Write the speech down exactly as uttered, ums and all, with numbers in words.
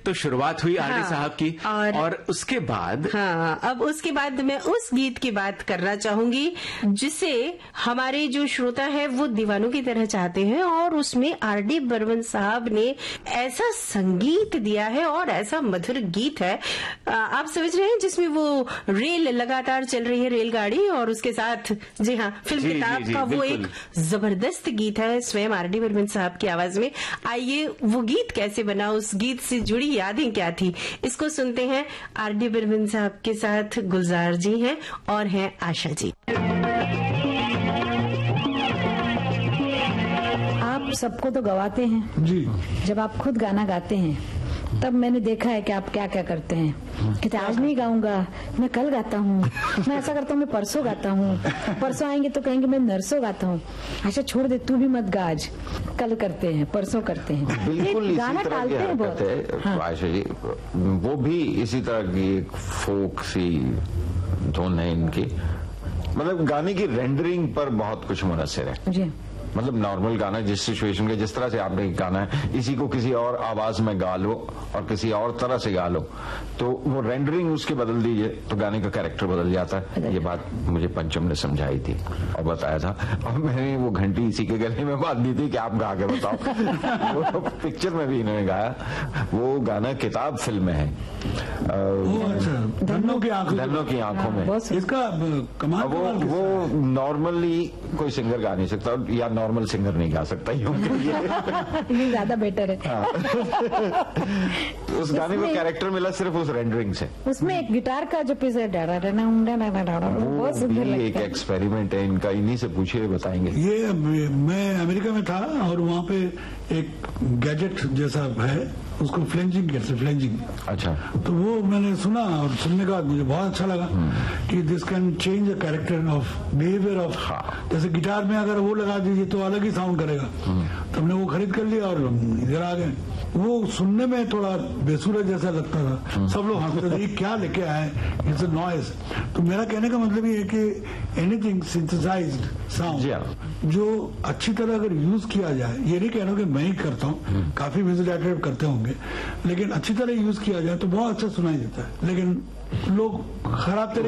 तो शुरुआत हुई आरडी हाँ, साहब की और, और उसके बाद हाँ, अब उसके बाद मैं उस गीत की बात करना चाहूंगी जिसे हमारे जो श्रोता है वो दीवानों की तरह चाहते हैं, और उसमें आर डी बर्मन साहब ने ऐसा संगीत दिया है और ऐसा मधुर गीत है, आप समझ रहे हैं, जिसमें वो रेल लगातार चल रही है, रेलगाड़ी, और उसके साथ जी हाँ फिल्म किताब का वो एक जबरदस्त गीत है स्वयं आर डी बर्मन साहब की आवाज में। आइए वो गीत कैसे बना, उस गीत से जुड़ी यादें क्या थी, इसको सुनते हैं। आर डी बर्मन साहब के साथ गुलजार जी हैं और हैं आशा जी। आप सबको तो गवाते हैं जी, जब आप खुद गाना गाते हैं तब मैंने देखा है कि आप क्या क्या करते हैं। कहते आज नहीं गाऊंगा, मैं कल गाता हूँ, मैं ऐसा करता हूँ, मैं परसों गाता हूँ, परसों आएंगे तो कहेंगे मैं नरसों गाता हूँ। अच्छा छोड़ दे, तू भी मत गा, आज कल करते हैं, परसों करते हैं, बिल्कुल गाना टालते हैं बहुत। हाँ। आशा जी वो भी इसी तरह की एक फोक सी धुन है इनकी, मतलब गाने की रेंडरिंग पर बहुत कुछ मुनस्सिर है जी। मतलब नॉर्मल गाना जिस सिचुएशन के, जिस तरह से आपने गाना है, इसी को किसी और आवाज में गा लो और किसी और तरह से गा लो तो वो रेंडरिंग उसकी बदल दीजिए तो गाने का कैरेक्टर बदल जाता है। ये बात मुझे पंचम ने समझाई थी और बताया था, और मैंने वो घंटी इसी के गले में बांध दी थी कि आप गा के बताओ। वो पिक्चर में भी इन्होंने गाया, वो गाना किताब फिल्म में है, धन्नों की आंखों धन्नों की आंखों में। इसका कमाल वो वो नॉर्मली कोई सिंगर गा नहीं सकता, या नॉर्मल सिंगर नहीं गा सकता, ये ज्यादा बेटर है। उस गाने को कैरेक्टर मिला सिर्फ उस रेंडरिंग से। उसमें एक गिटार का जो पीस है बहुत सुंदर लगता है। एक एक्सपेरिमेंट है इनका, इन्हीं से पूछिए बताएंगे। ये मैं अमेरिका में था और वहाँ पे एक गैजेट जैसा है, उसको फ्लेंजिंग कहते हैं, फ्लेंजिंग। अच्छा। तो वो मैंने सुना और सुनने के बाद मुझे बहुत अच्छा लगा कि this can change the character of behaviour of, जैसे गिटार में अगर वो लगा दीजिए तो अलग ही साउंड करेगा। तो हमने वो खरीद कर लिया और इधर आ गए। वो सुनने में थोड़ा बेसुरा जैसा लगता था, सब लोग हंसते थे क्या लेके आए, इट्स अ नॉइज। तो मेरा कहने का मतलब ये है कि एनीथिंग सिंथेसाइज्ड साउंड जो अच्छी तरह अगर यूज किया जाए, ये नहीं कहना कि मैं ही करता हूँ, काफी म्यूजिक डायरेक्टर करते होंगे, लेकिन अच्छी तरह यूज किया जाए तो बहुत अच्छा सुनाई देता है। लेकिन लोग खराब तरह